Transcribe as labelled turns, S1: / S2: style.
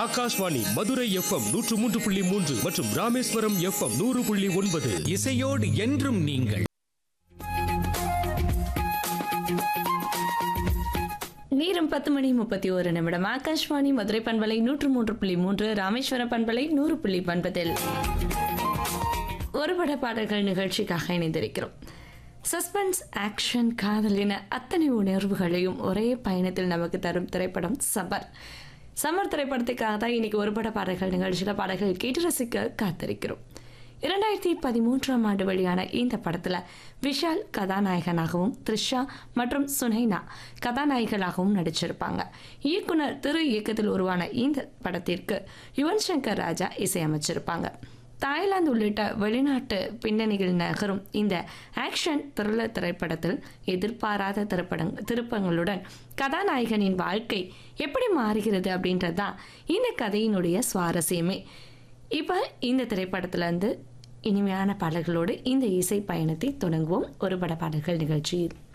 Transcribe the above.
S1: Akashvani Madurai FM 103.3 மற்றும் Rameswaram FM 100.9.
S2: இசையோடு என்றும் நீங்கள்.
S3: நேரம் 10:31. ஆகாஷ்வாணி மதுரை பண்பலை 103.3, ராமேஸ்வரம் பண்பலை 100.9. ஒருபட பாடல்கள் நிகழ்ச்சிக்காக இணைந்திருக்கிறோம். சஸ்பென்ஸ், ஆக்ஷன், காதல் என அத்தனை உணர்வுகளையும் ஒரே பயணத்தில் நமக்கு தரும் திரைப்படம் சமர். சமர் திரைப்படத்துக்காக தான் இன்னைக்கு ஒருபட பாடல்கள் நிகழ்ச்சியில் பாடல்கள் கேட்டு ரசிக்க காத்திருக்கிறோம். 2013ஆம் ஆண்டு வெளியான இந்த படத்தில் விஷால் கதாநாயகனாகவும் த்ரிஷா மற்றும் சுனைனா கதாநாயகர்களாகவும் நடிச்சிருப்பாங்க. இயக்குனர் திரு இயக்கத்தில் உருவான இந்த படத்திற்கு யுவன் சங்கர் ராஜா இசையமைச்சிருப்பாங்க. தாய்லாந்து உள்ளிட்ட வெளிநாட்டு பின்னணியில் நகரும் இந்த ஆக்ஷன் த்ரில்லர் திரைப்படத்தில் எதிர்பாராத திருப்பங்களுடன் கதாநாயகனின் வாழ்க்கை எப்படி மாறுகிறது அப்படின்றது தான் இந்த கதையினுடைய சுவாரஸ்யமே. இப்போ இந்த திரைப்படத்திலேருந்து இனிமையான பாடல்களோடு இந்த இசை பயணத்தை தொடங்குவோம் ஒருபட பாடல்கள் நிகழ்ச்சியில்.